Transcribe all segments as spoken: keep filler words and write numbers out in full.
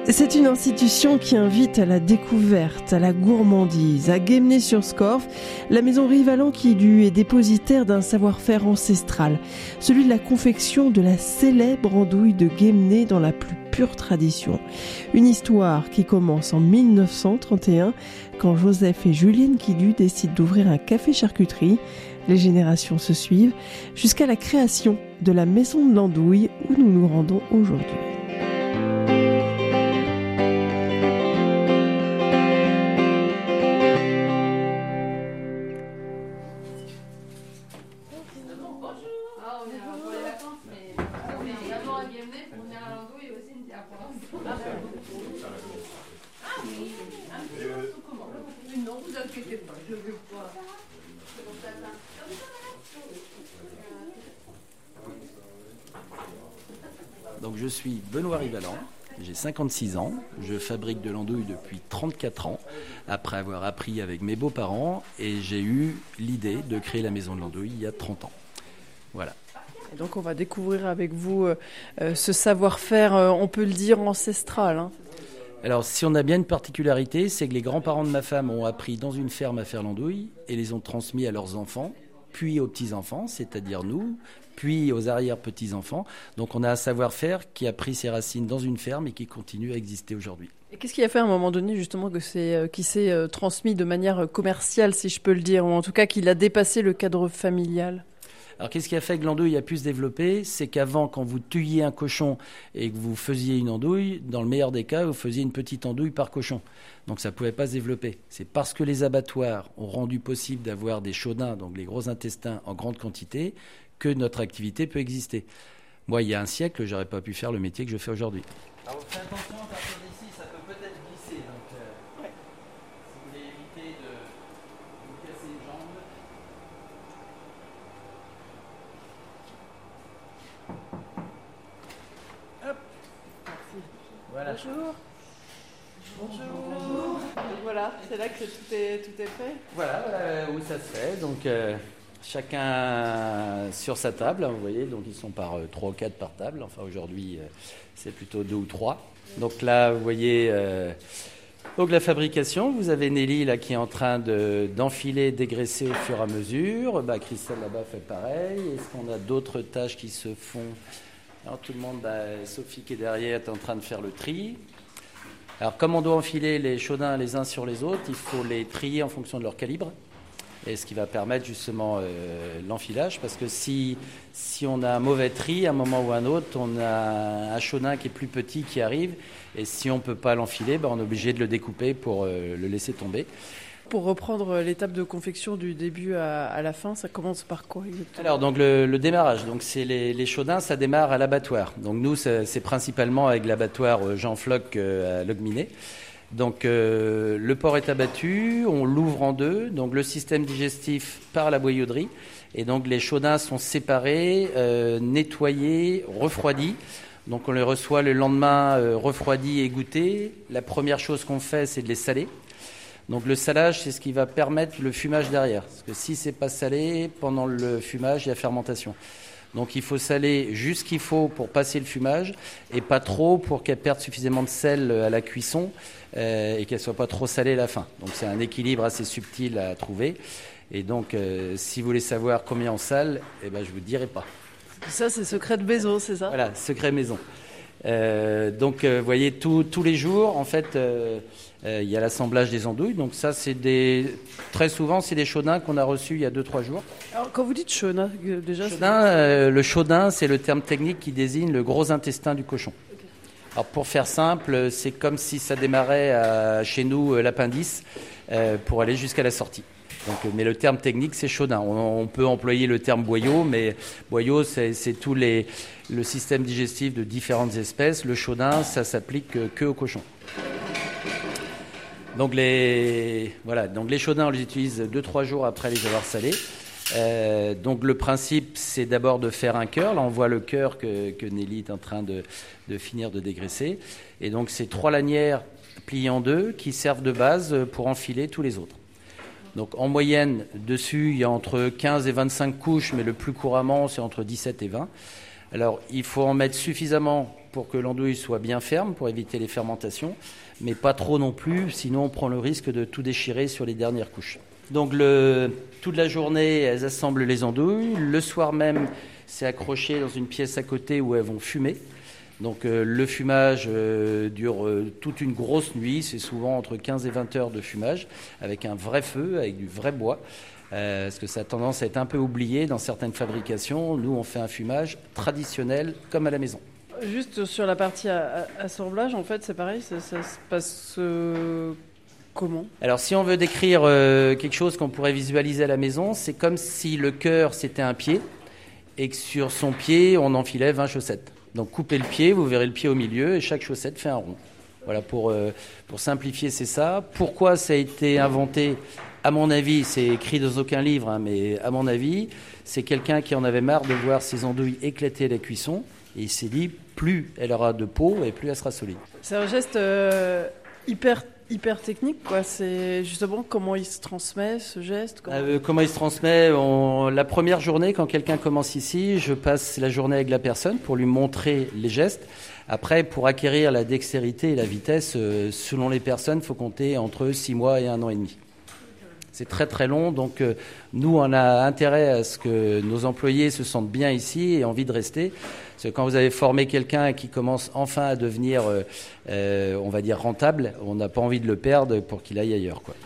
C'est une institution qui invite à la découverte, à la gourmandise. À Guémené-sur-Scorff, la maison Rivalan Quidu est dépositaire d'un savoir-faire ancestral, celui de la confection de la célèbre andouille de Guémené dans la plus pure tradition. Une histoire qui commence en mille neuf cent trente et un, quand Joseph et Julienne Quidu décident d'ouvrir un café-charcuterie. Les générations se suivent jusqu'à la création de la maison de l'andouille où nous nous rendons aujourd'hui. Donc je suis Benoît Rivalan, j'ai cinquante-six ans, je fabrique de l'andouille depuis trente-quatre ans, après avoir appris avec mes beaux-parents, et j'ai eu l'idée de créer la maison de l'andouille il y a trente ans. Voilà. Et donc on va découvrir avec vous euh, ce savoir-faire, euh, on peut le dire, ancestral. Hein. Alors si on a bien une particularité, c'est que les grands-parents de ma femme ont appris dans une ferme à faire l'andouille et les ont transmis à leurs enfants, puis aux petits-enfants, c'est-à-dire nous, puis aux arrière-petits-enfants. Donc on a un savoir-faire qui a pris ses racines dans une ferme et qui continue à exister aujourd'hui. Et qu'est-ce qui a fait à un moment donné justement que c'est, euh, qui s'est euh, transmis de manière commerciale, si je peux le dire, ou en tout cas qu'il a dépassé le cadre familial ? Alors qu'est-ce qui a fait que l'andouille a pu se développer ? C'est qu'avant, quand vous tuiez un cochon et que vous faisiez une andouille, dans le meilleur des cas, vous faisiez une petite andouille par cochon. Donc ça ne pouvait pas se développer. C'est parce que les abattoirs ont rendu possible d'avoir des chaudins, donc les gros intestins en grande quantité, que notre activité peut exister. Moi, il y a un siècle, je n'aurais pas pu faire le métier que je fais aujourd'hui. Alors faites attention, à partir d'ici, ça peut peut-être glisser. Donc, euh, ouais. Si vous voulez éviter de vous casser les jambes. Hop. Merci. Voilà. Bonjour. Bonjour. Donc voilà, c'est là que tout est, tout est fait. Voilà, euh, où ça se fait. Donc euh, chacun sur sa table, hein, vous voyez, donc ils sont par euh, trois ou quatre par table. Enfin aujourd'hui, euh, c'est plutôt deux ou trois. Donc là, vous voyez, euh, donc la fabrication. Vous avez Nelly là qui est en train de, d'enfiler, dégraisser au fur et à mesure. Bah, Christelle là-bas fait pareil. Est-ce qu'on a d'autres tâches qui se font ? Alors tout le monde, bah, Sophie qui est derrière est en train de faire le tri. Alors, comme on doit enfiler les chaudins les uns sur les autres, il faut les trier en fonction de leur calibre, et ce qui va permettre justement euh, l'enfilage, parce que si, si on a un mauvais tri, à un moment ou à un autre, on a un chaudin qui est plus petit qui arrive, et si on ne peut pas l'enfiler, ben on est obligé de le découper pour euh, le laisser tomber. Pour reprendre l'étape de confection du début à, à la fin, ça commence par quoi exactement ? Alors donc le, le démarrage, donc c'est les, les chaudins, ça démarre à l'abattoir. Donc nous c'est, c'est principalement avec l'abattoir Jean Floch euh, à Logminé. Donc euh, le porc est abattu, on l'ouvre en deux, donc le système digestif par la boyauderie, et donc les chaudins sont séparés, euh, nettoyés, refroidis. Donc on les reçoit le lendemain euh, refroidis et goûtés. La première chose qu'on fait, c'est de les saler. Donc le salage, c'est ce qui va permettre le fumage derrière. Parce que si c'est pas salé, pendant le fumage, il y a fermentation. Donc il faut saler juste ce qu'il faut pour passer le fumage, et pas trop pour qu'elle perde suffisamment de sel à la cuisson euh, et qu'elle soit pas trop salée à la fin. Donc c'est un équilibre assez subtil à trouver. Et donc euh, si vous voulez savoir combien on sale, eh ben, je vous dirai pas. Ça, c'est secret de maison, c'est ça ? Voilà, secret maison. Euh, donc, vous euh, voyez, tout, tous les jours, en fait, euh, euh, il y a l'assemblage des andouilles. Donc ça, c'est des... très souvent, c'est des chaudins qu'on a reçus il y a deux trois jours. Alors, quand vous dites chaudin, déjà... Chaudin, euh, le chaudin, c'est le terme technique qui désigne le gros intestin du cochon. Okay. Alors, pour faire simple, c'est comme si ça démarrait à, chez nous, euh, l'appendice, euh, pour aller jusqu'à la sortie. Donc, mais le terme technique, c'est chaudin. On, on peut employer le terme boyau, mais boyau, c'est, c'est tout les, le système digestif de différentes espèces. Le chaudin, ça s'applique que, que aux cochons. Donc les, voilà, donc les chaudins, on les utilise deux trois jours après les avoir salés. Euh, donc le principe, c'est d'abord de faire un cœur. Là, on voit le cœur que, que Nelly est en train de, de finir de dégraisser. Et donc, c'est trois lanières pliées en deux qui servent de base pour enfiler tous les autres. Donc en moyenne, dessus, il y a entre quinze et vingt-cinq couches, mais le plus couramment, c'est entre dix-sept et vingt. Alors, il faut en mettre suffisamment pour que l'andouille soit bien ferme, pour éviter les fermentations, mais pas trop non plus, sinon on prend le risque de tout déchirer sur les dernières couches. Donc, le, toute la journée, elles assemblent les andouilles. Le soir même, c'est accroché dans une pièce à côté où elles vont fumer. Donc, euh, le fumage euh, dure euh, toute une grosse nuit. C'est souvent entre quinze et vingt heures de fumage, avec un vrai feu, avec du vrai bois. Euh, parce que ça a tendance à être un peu oublié dans certaines fabrications. Nous, on fait un fumage traditionnel, comme à la maison. Juste sur la partie a- a- assemblage, en fait, c'est pareil, ça, ça se passe euh, comment ? Alors, si on veut décrire euh, quelque chose qu'on pourrait visualiser à la maison, c'est comme si le cœur, c'était un pied, et que sur son pied, on enfilait vingt chaussettes. Donc, coupez le pied, vous verrez le pied au milieu, et chaque chaussette fait un rond. Voilà, pour, euh, pour simplifier, c'est ça. Pourquoi ça a été inventé ? À mon avis, c'est écrit dans aucun livre, hein, mais à mon avis, c'est quelqu'un qui en avait marre de voir ses andouilles éclater à la cuisson, et il s'est dit, plus elle aura de peau, et plus elle sera solide. C'est un geste euh, hyper, hyper technique, quoi. C'est justement comment il se transmet, ce geste. Comment, Euh, comment il se transmet on... La première journée, quand quelqu'un commence ici, je passe la journée avec la personne pour lui montrer les gestes. Après, pour acquérir la dextérité et la vitesse, euh, selon les personnes, il faut compter entre six mois et un an et demi. C'est très très long, donc euh, nous, on a intérêt à ce que nos employés se sentent bien ici et aient envie de rester. Parce que quand vous avez formé quelqu'un qui commence enfin à devenir, euh, euh, on va dire, rentable, on n'a pas envie de le perdre pour qu'il aille ailleurs, quoi.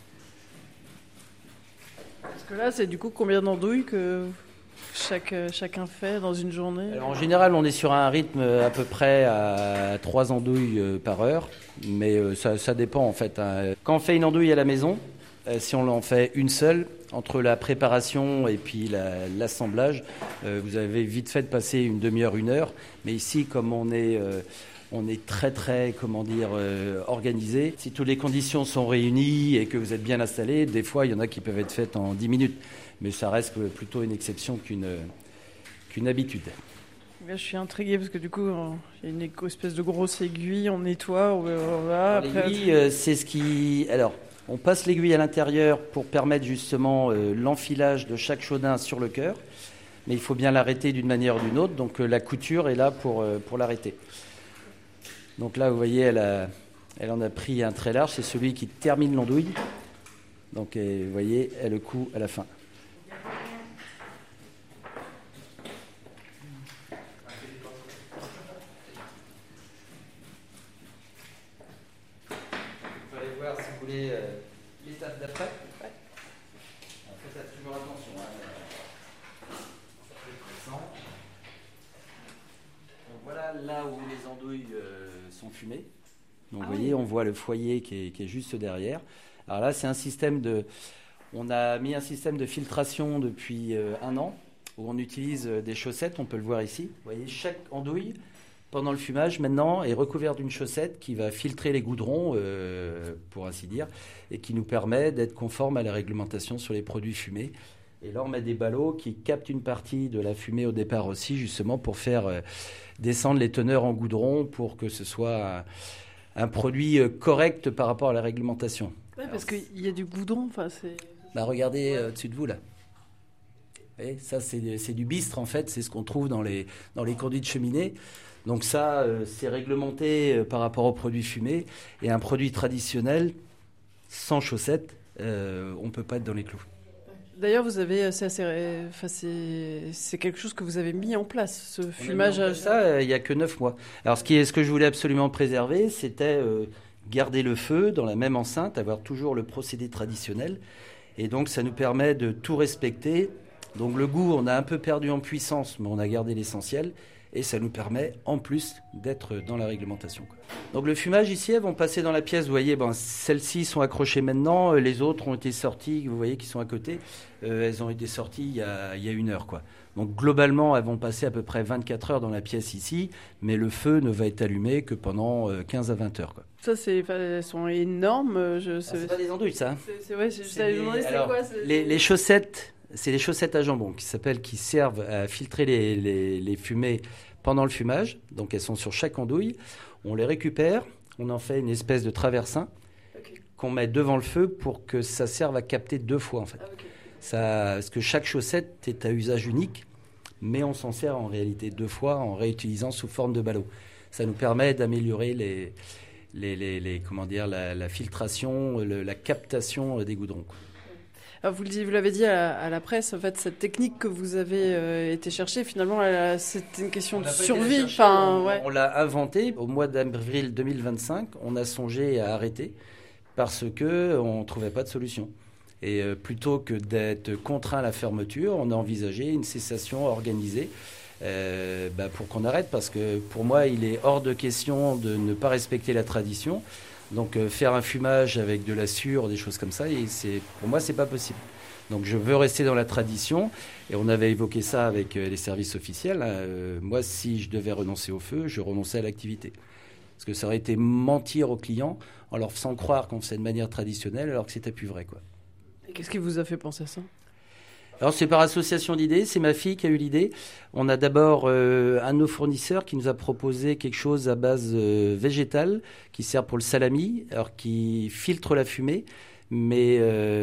Parce que là, c'est du coup combien d'andouilles que chaque, chacun fait dans une journée ? Alors, en général, on est sur un rythme à peu près à trois andouilles par heure, mais ça, ça dépend en fait, hein. Quand on fait une andouille à la maison, Euh, si on en fait une seule, entre la préparation et puis la, l'assemblage, euh, vous avez vite fait de passer une demi-heure, une heure. Mais ici, comme on est, euh, on est très, très, comment dire, euh, organisé, si toutes les conditions sont réunies et que vous êtes bien installé, des fois, il y en a qui peuvent être faites en dix minutes. Mais ça reste plutôt une exception qu'une, qu'une habitude. Là, je suis intriguée parce que du coup, il y a une espèce de grosse aiguille, on nettoie, on va... Alors, l'aiguille, euh, c'est ce qui... Alors, on passe l'aiguille à l'intérieur pour permettre justement euh, l'enfilage de chaque chaudin sur le cœur, mais il faut bien l'arrêter d'une manière ou d'une autre, donc euh, la couture est là pour, euh, pour l'arrêter. Donc là, vous voyez, elle, a, elle en a pris un très large, c'est celui qui termine l'andouille. Donc et, vous voyez, elle le coud à la fin. Voir si vous voulez euh, l'étape d'après. Ouais. Faites toujours attention. Hein. Ça fait pressant. Donc voilà là où les andouilles euh, sont fumées. Donc ah vous voyez, oui. On voit le foyer qui est, qui est juste derrière. Alors là, c'est un système de. On a mis un système de filtration depuis euh, un an où on utilise euh, des chaussettes. On peut le voir ici. Vous voyez, chaque andouille, pendant le fumage, maintenant, est recouvert d'une chaussette qui va filtrer les goudrons, euh, pour ainsi dire, et qui nous permet d'être conforme à la réglementation sur les produits fumés. Et là, on met des ballots qui captent une partie de la fumée au départ aussi, justement pour faire euh, descendre les teneurs en goudron pour que ce soit un, un produit euh, correct par rapport à la réglementation. Oui, parce qu'il y a du goudron. C'est... Bah, regardez euh, au-dessus de vous, là. Vous voyez, ça, c'est, c'est du bistre, en fait. C'est ce qu'on trouve dans les, dans les conduits de cheminée. Donc ça, euh, c'est réglementé euh, par rapport aux produits fumés. Et un produit traditionnel, sans chaussettes, euh, on ne peut pas être dans les clous. D'ailleurs, vous avez, c'est, assez, enfin, c'est, c'est quelque chose que vous avez mis en place, ce on fumage. A mis en place ça, euh, il n'y a que neuf mois. Alors ce, qui est, ce que je voulais absolument préserver, c'était euh, garder le feu dans la même enceinte, avoir toujours le procédé traditionnel. Et donc ça nous permet de tout respecter. Donc le goût, on a un peu perdu en puissance, mais on a gardé l'essentiel. Et ça nous permet, en plus, d'être dans la réglementation, quoi. Donc le fumage, ici, elles vont passer dans la pièce. Vous voyez, bon, celles-ci sont accrochées maintenant. Les autres ont été sorties, vous voyez, qui sont à côté. Euh, elles ont été sorties il y a, il y a une heure, quoi. Donc globalement, elles vont passer à peu près vingt-quatre heures dans la pièce ici. Mais le feu ne va être allumé que pendant quinze à vingt heures, quoi. Ça, c'est, elles sont énormes. Je, c'est... Ah, c'est pas des andouilles, ça. C'est, c'est, ouais, c'est, c'est des... demandé, c'est Alors, quoi c'est... Les, les chaussettes... C'est les chaussettes à jambon qui s'appellent, qui servent à filtrer les, les, les fumées pendant le fumage. Donc elles sont sur chaque andouille. On les récupère, on en fait une espèce de traversin okay. qu'on met devant le feu pour que ça serve à capter deux fois en fait. Ah, okay. Ça, parce que chaque chaussette est à usage unique. mais on s'en sert en réalité deux fois en réutilisant sous forme de ballot. Ça nous permet d'améliorer les, les, les, les, comment dire, la, la filtration, le, la captation des goudrons. Alors vous, vous l'avez dit à, à la presse, en fait, cette technique que vous avez euh, été chercher, finalement, elle, c'était une question de survie. Chercher, enfin, on, ouais. on l'a inventée au mois d'avril deux mille vingt-cinq. On a songé à arrêter parce qu'on ne trouvait pas de solution. Et euh, plutôt que d'être contraint à la fermeture, on a envisagé une cessation organisée euh, bah, pour qu'on arrête. Parce que pour moi, il est hors de question de ne pas respecter la tradition. Donc euh, faire un fumage avec de la sueur, des choses comme ça, et c'est, pour moi, c'est pas possible. Donc je veux rester dans la tradition. Et on avait évoqué ça avec euh, les services officiels. Hein. Euh, moi, si je devais renoncer au feu, je renonçais à l'activité. Parce que ça aurait été mentir aux clients en leur faisant croire qu'on faisait de manière traditionnelle alors que c'était plus vrai, quoi. Et qu'est-ce qui vous a fait penser à ça ? Alors c'est par association d'idées, c'est ma fille qui a eu l'idée. On a d'abord euh, un de nos fournisseurs qui nous a proposé quelque chose à base euh, végétale qui sert pour le salami, alors qui filtre la fumée, mais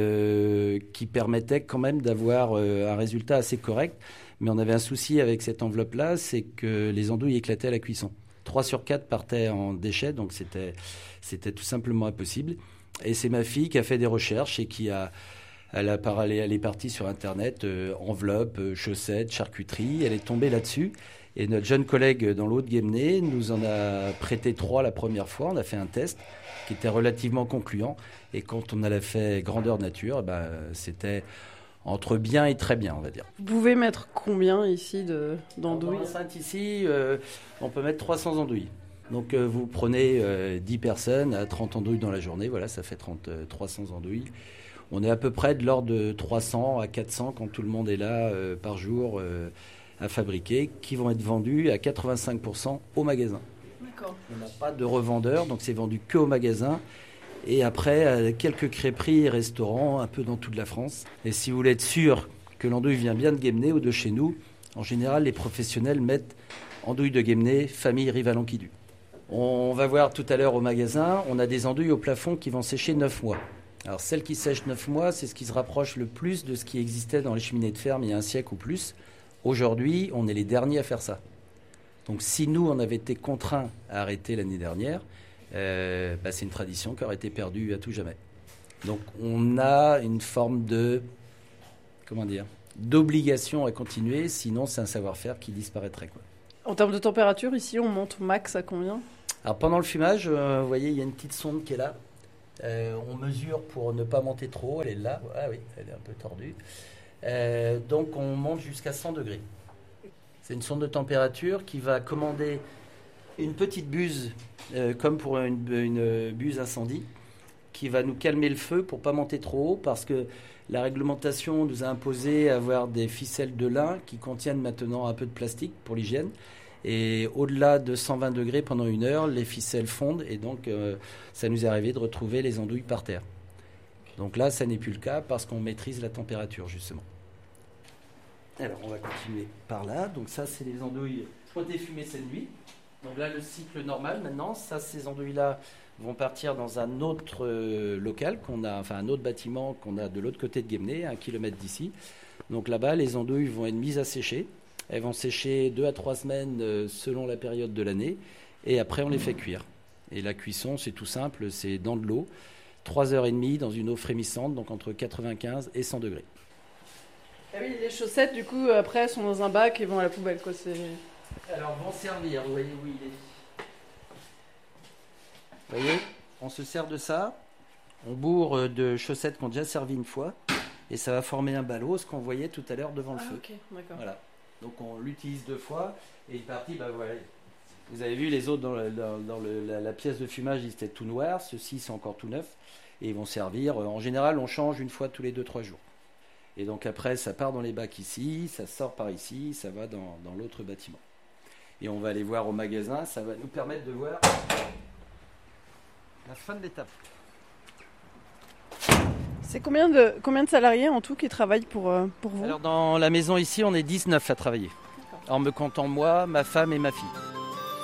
euh, qui permettait quand même d'avoir euh, un résultat assez correct. Mais on avait un souci avec cette enveloppe-là, c'est que les andouilles éclataient à la cuisson. trois sur quatre partaient en déchets, donc c'était, c'était tout simplement impossible. Et c'est ma fille qui a fait des recherches et qui a... Elle, a parlé, elle est partie sur Internet, euh, enveloppe, euh, chaussettes, charcuterie. Elle est tombée là-dessus. Et notre jeune collègue dans l'Haut de Guémené nous en a prêté trois la première fois. On a fait un test qui était relativement concluant. Et quand on a fait grandeur nature, ben, c'était entre bien et très bien, on va dire. Vous pouvez mettre combien ici de, d'andouilles ? Dans l'enceinte ici, euh, on peut mettre trois cents andouilles. Donc euh, vous prenez euh, dix personnes à trente andouilles dans la journée. Voilà, ça fait trente, euh, trois cents andouilles. On est à peu près de l'ordre de trois cents à quatre cents quand tout le monde est là euh, par jour euh, à fabriquer, qui vont être vendus à quatre-vingt-cinq pour cent au magasin. D'accord. On n'a pas de revendeur, donc c'est vendu que au magasin. Et après, à quelques crêperies et restaurants un peu dans toute la France. Et si vous voulez être sûr que l'andouille vient bien de Guémené ou de chez nous, en général, les professionnels mettent andouille de Guémené, famille Rivalan-Quidu. On va voir tout à l'heure au magasin, on a des andouilles au plafond qui vont sécher neuf mois. Alors celle qui sèche neuf mois, c'est ce qui se rapproche le plus de ce qui existait dans les cheminées de ferme il y a un siècle ou plus. Aujourd'hui, on est les derniers à faire ça. Donc si nous, on avait été contraints à arrêter l'année dernière, euh, bah, c'est une tradition qui aurait été perdue à tout jamais. Donc on a une forme de, comment dire, d'obligation à continuer, sinon c'est un savoir-faire qui disparaîtrait, quoi. En termes de température, ici, on monte max à combien ? Alors pendant le fumage, euh, vous voyez, il y a une petite sonde qui est là. Euh, on mesure pour ne pas monter trop haut, elle est là, ah oui, elle est un peu tordue. Euh, donc on monte jusqu'à cent degrés. C'est une sonde de température qui va commander une petite buse, euh, comme pour une, une buse incendie, qui va nous calmer le feu pour ne pas monter trop haut, parce que la réglementation nous a imposé avoir des ficelles de lin qui contiennent maintenant un peu de plastique pour l'hygiène. Et au-delà de cent vingt degrés pendant une heure, les ficelles fondent et donc euh, ça nous est arrivé de retrouver les andouilles par terre. Donc là, ça n'est plus le cas parce qu'on maîtrise la température, justement. Alors, on va continuer par là. Donc ça, c'est les andouilles qui ont été fumées cette nuit. Donc là, le cycle normal, maintenant, ça, ces andouilles-là vont partir dans un autre euh, local, qu'on a, enfin un autre bâtiment qu'on a de l'autre côté de Guémené, un kilomètre d'ici. Donc là-bas, les andouilles vont être mises à sécher. Elles vont sécher deux à trois semaines selon la période de l'année. Et après, on les fait cuire. Et la cuisson, c'est tout simple, c'est dans de l'eau. trois heures trente dans une eau frémissante, donc entre quatre-vingt-quinze et cent degrés. Ah oui, les chaussettes, du coup, après, sont dans un bac et vont à la poubelle, quoi. C'est... Alors, vont servir, vous voyez où il est. Vous voyez, on se sert de ça. On bourre de chaussettes qu'on a déjà servi une fois. Et ça va former un ballot, ce qu'on voyait tout à l'heure devant le ah, feu. Ok, d'accord. Voilà. Donc on l'utilise deux fois et une partie, bah voilà. Vous avez vu les autres dans, le, dans, dans le, la, la pièce de fumage, ils étaient tout noirs. Ceux-ci sont encore tout neufs et ils vont servir. En général, on change une fois tous les deux trois jours. Et donc après, ça part dans les bacs ici, ça sort par ici, ça va dans, dans l'autre bâtiment. Et on va aller voir au magasin. Ça va nous permettre de voir la fin de l'étape. C'est combien de, combien de salariés en tout qui travaillent pour, euh, pour vous ? Alors dans la maison ici, on est dix-neuf à travailler. D'accord. En me comptant moi, ma femme et ma fille.